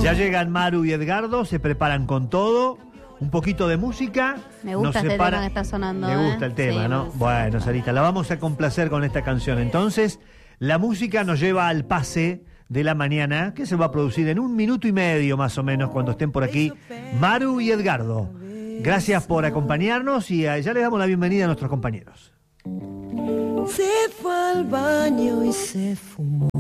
Ya llegan Maru y Edgardo, se preparan con todo. Un poquito de música. Me gusta este tema que está sonando. Me gusta el tema, sí, ¿no? Bueno, Sarita, la vamos a complacer con esta canción. Entonces, la música nos lleva al pase de la mañana, que se va a producir en 1 minuto y medio más o menos, cuando estén por aquí Maru y Edgardo. Gracias por acompañarnos y ya les damos la bienvenida a nuestros compañeros. Se fue al baño y se fumó